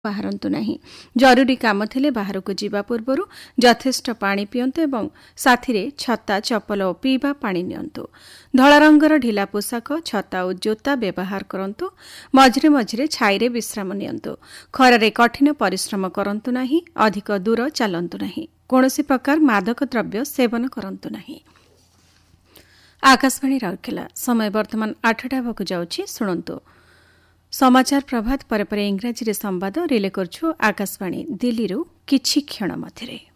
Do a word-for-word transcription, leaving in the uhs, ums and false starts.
ବାହାରନ୍ତୁ ନାହିଁ। ଜରୁରୀ କାମ ଥିଲେ ବାହାରକୁ ଯିବା ପୂର୍ବରୁ ଯଥେଷ୍ଟ ପାଣି ପିଅନ୍ତୁ ଏବଂ ସାଥିରେ ଛତା, ଚପଲ ଓ ପିଇବା ପାଣି ନିଅନ୍ତୁ। ଧଳା ରଙ୍ଗର ଢିଲା ପୋଷାକ, ଛତା ଓ ଜୋତା ବ୍ୟବହାର କରନ୍ତୁ। ମଝିରେ ମଝିରେ ଛାଇରେ ବିଶ୍ରାମ ନିଅନ୍ତୁ। ଖରାରେ କଠିନ ପରିଶ୍ରମ କରନ୍ତୁ ନାହିଁ। ଅଧିକ ଦୂର ଚାଲନ୍ତୁ ନାହିଁ। କୌଣସି ପ୍ରକାର ମାଦକ ଦ୍ରବ୍ୟ ସେବନ କରନ୍ତୁ ନାହିଁ। ଆକାଶବାଣୀ ରାଉରକେଲା ସମୟ ବର୍ତ୍ତମାନ ଆଠଟା ହେବାକୁ ଯାଉଛି। ଶୁଣନ୍ତୁ समाचार प्रभात पर पर इंग्राजी रे संवाद रिले करछु आकाशवाणी दिल्ली रू किछि क्षण मध्यरे।